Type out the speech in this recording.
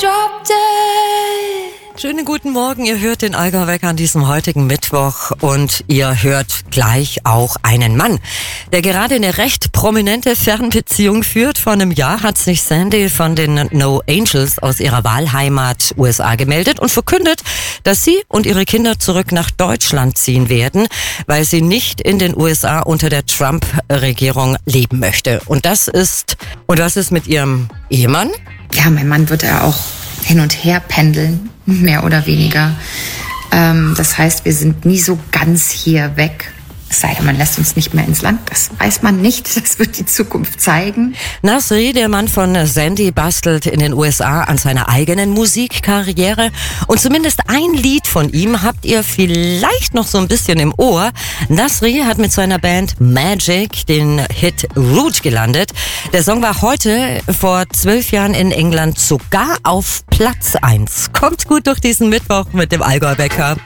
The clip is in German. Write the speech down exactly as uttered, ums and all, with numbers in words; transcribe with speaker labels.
Speaker 1: drop dead.
Speaker 2: Schönen guten Morgen, ihr hört den Allgäu Wecker an diesem heutigen Mittwoch und ihr hört gleich auch einen Mann, der gerade eine recht prominente Fernbeziehung führt. Vor einem Jahr hat sich Sandy von den No Angels aus ihrer Wahlheimat U S A gemeldet und verkündet, dass sie und ihre Kinder zurück nach Deutschland ziehen werden, weil sie nicht in den U S A unter der Trump-Regierung leben möchte. Und das ist, und was ist mit ihrem Ehemann?
Speaker 3: Ja, mein Mann wird ja auch hin und her pendeln, mehr oder weniger. Ähm, das heißt, wir sind nie so ganz hier weg. Es sei denn, man lässt uns nicht mehr ins Land. Das weiß man nicht. Das wird die Zukunft zeigen.
Speaker 2: Nasri, der Mann von Sandy, bastelt in den U S A an seiner eigenen Musikkarriere. Und zumindest ein Lied von ihm habt ihr vielleicht noch so ein bisschen im Ohr. Nasri hat mit seiner Band Magic den Hit Root gelandet. Der Song war heute vor zwölf Jahren in England sogar auf Platz eins. Kommt gut durch diesen Mittwoch mit dem Allgäu Wecker.